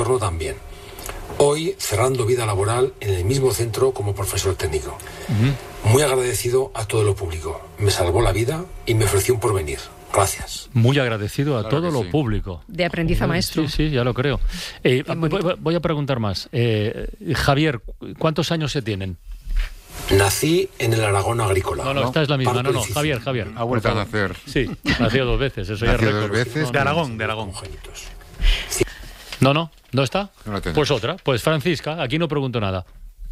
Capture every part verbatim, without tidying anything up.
entorno también. Hoy cerrando vida laboral en el mismo centro como profesor técnico. Uh-huh. Muy agradecido a todo lo público. Me salvó la vida y me ofreció un porvenir. Gracias. Muy agradecido a claro todo lo sí. público. De aprendiz a maestro. Sí, sí, ya lo creo. Eh, voy, voy a preguntar más. Eh, Javier, ¿cuántos años se tienen? Nací en el Aragón agrícola. No, no, esta es la misma. No, no, Javier, Javier. Ha vuelto a nacer. Sí, nació dos veces. Eso ya Nació es dos récord. veces. No, no, De Aragón, de Aragón. No, no, ¿no está? No la tenemos. Pues otra. Pues Francisca, aquí no pregunto nada.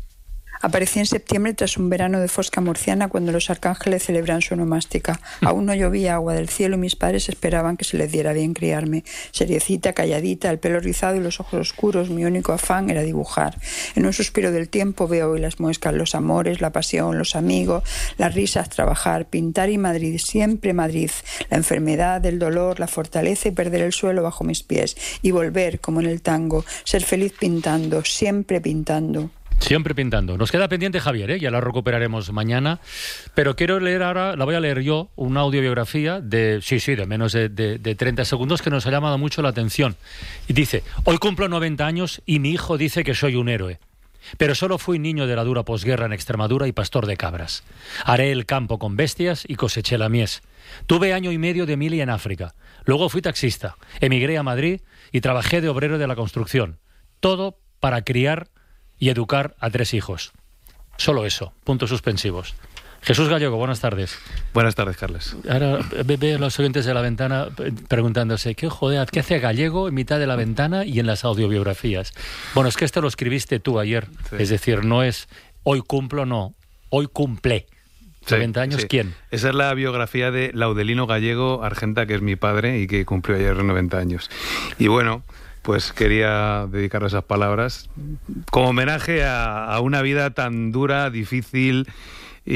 Aparecí en septiembre tras un verano de fosca murciana cuando los arcángeles celebran su onomástica. Aún no llovía agua del cielo y mis padres esperaban que se les diera bien criarme. Seriecita, calladita, el pelo rizado y los ojos oscuros, mi único afán era dibujar. En un suspiro del tiempo veo hoy las muescas, los amores, la pasión, los amigos, las risas, trabajar, pintar y Madrid, siempre Madrid. La enfermedad, el dolor, la fortaleza y perder el suelo bajo mis pies. Y volver, como en el tango, ser feliz pintando, siempre pintando. Siempre pintando. Nos queda pendiente Javier, ¿eh? Ya la recuperaremos mañana. Pero quiero leer ahora, la voy a leer yo, una audiobiografía de, sí, sí, de menos de, de, de treinta segundos que nos ha llamado mucho la atención. Y dice, hoy cumplo noventa años y mi hijo dice que soy un héroe. Pero solo fui niño de la dura posguerra en Extremadura y pastor de cabras. Haré el campo con bestias y coseché la mies. Tuve año y medio de mili en África. Luego fui taxista. Emigré a Madrid y trabajé de obrero de la construcción. Todo para criar y educar a tres hijos. Solo eso, puntos suspensivos. Jesús Gallego, buenas tardes. Buenas tardes, Carles. Ahora veo a los oyentes de La Ventana preguntándose, ¿qué joder, qué hace Gallego en mitad de La Ventana y en las audiobiografías? Bueno, es que esto lo escribiste tú ayer, sí. Es decir, no es hoy cumplo, no, hoy cumple. Sí, noventa años, sí. ¿Quién? Esa es la biografía de Laudelino Gallego Argenta, que es mi padre y que cumplió ayer noventa años. Y bueno, pues quería dedicar esas palabras como homenaje a, a una vida tan dura, difícil y,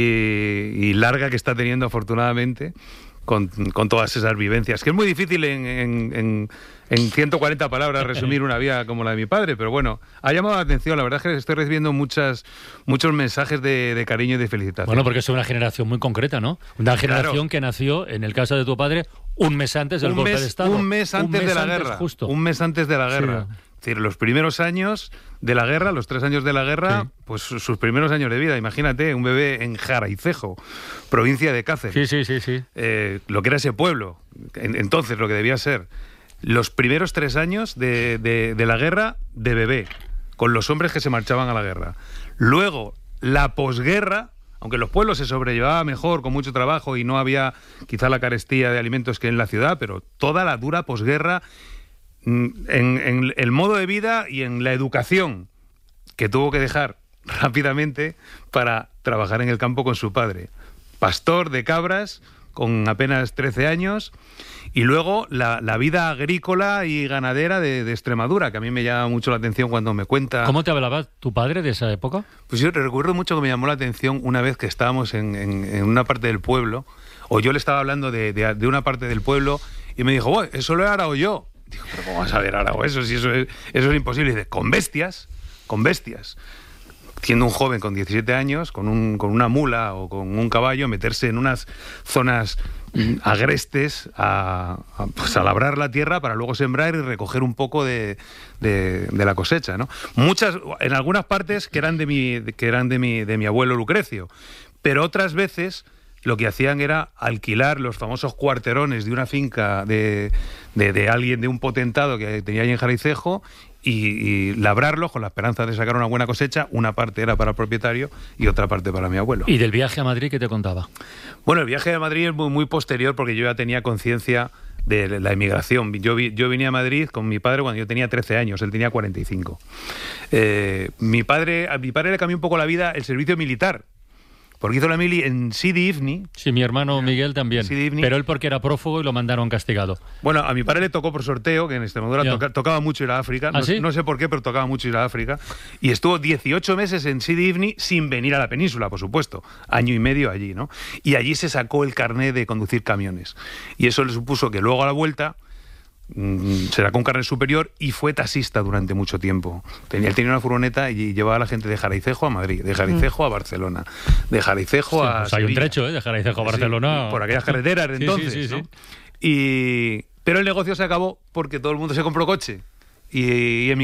y larga que está teniendo afortunadamente con, con todas esas vivencias. Que es muy difícil en, en, en, en ciento cuarenta palabras resumir una vida como la de mi padre, pero bueno, ha llamado la atención. La verdad es que estoy recibiendo muchas, muchos mensajes de, de cariño y de felicitación. Bueno, porque es una generación muy concreta, ¿no? Una generación claro. que nació, en el caso de tu padre, un mes antes del un golpe mes, de Estado. Un mes antes un mes de la antes guerra. Justo. Un mes antes de la guerra. Sí. Es decir, los primeros años de la guerra, los tres años de la guerra, sí. pues sus primeros años de vida. Imagínate, un bebé en Jaraicejo, provincia de Cáceres. Sí, sí, sí, sí. Eh, lo que era ese pueblo, en, entonces lo que debía ser. Los primeros tres años de, de, de la guerra de bebé, con los hombres que se marchaban a la guerra. Luego, la posguerra, aunque en los pueblos se sobrellevaba mejor, con mucho trabajo, y no había quizá la carestía de alimentos que en la ciudad, pero toda la dura posguerra, en, en el modo de vida y en la educación que tuvo que dejar rápidamente para trabajar en el campo con su padre. Pastor de cabras, con apenas trece años, y luego la, la vida agrícola y ganadera de, de Extremadura, que a mí me llama mucho la atención cuando me cuenta... ¿Cómo te hablaba tu padre de esa época? Pues yo recuerdo mucho que me llamó la atención una vez que estábamos en, en, en una parte del pueblo, o yo le estaba hablando de, de, de una parte del pueblo, y me dijo, bueno, eso lo he arado yo. Digo, pero ¿cómo vas a ver arado eso? Si eso es, eso es imposible. Y dice, con bestias, con bestias. Siendo un joven con diecisiete años, con, un, con una mula o con un caballo, meterse en unas zonas agrestes a, a, pues a labrar la tierra para luego sembrar y recoger un poco de, de, de la cosecha, ¿no? Muchas, en algunas partes que eran de mi, que eran de mi, de mi abuelo Lucrecio, pero otras veces lo que hacían era alquilar los famosos cuarterones de una finca de, de, de alguien, de un potentado que tenía allí en Jaraicejo, y, y labrarlos con la esperanza de sacar una buena cosecha. Una parte era para el propietario y otra parte para mi abuelo. ¿Y del viaje a Madrid qué te contaba? Bueno, el viaje a Madrid es muy, muy posterior, porque yo ya tenía conciencia de la emigración. Yo, vi, yo vine a Madrid con mi padre cuando yo tenía trece años, él tenía cuarenta y cinco. Eh, mi padre, a mi padre le cambió un poco la vida el servicio militar, porque hizo la mili en Sidi Ifni. Sí, mi hermano Miguel también, pero él porque era prófugo y lo mandaron castigado. Bueno, a mi padre le tocó por sorteo, que en Extremadura toca, tocaba mucho ir a África. ¿Ah, no, sí? no sé por qué, pero tocaba mucho ir a África. Y estuvo dieciocho meses en Sidi Ifni sin venir a la península, por supuesto. Año y medio allí, ¿no? Y allí se sacó el carné de conducir camiones. Y eso le supuso que luego a la vuelta se sacó un carnet superior y fue taxista durante mucho tiempo. Tenía, él tenía una furgoneta y llevaba a la gente de Jaraicejo a Madrid, de Jaraicejo mm. a Barcelona, de Jaraicejo sí, a pues hay un trecho, ¿eh? De Jaraicejo a Barcelona. Sí, por aquellas carreteras de sí, entonces, sí, sí, ¿no? sí. Y... Pero el negocio se acabó porque todo el mundo se compró coche y, y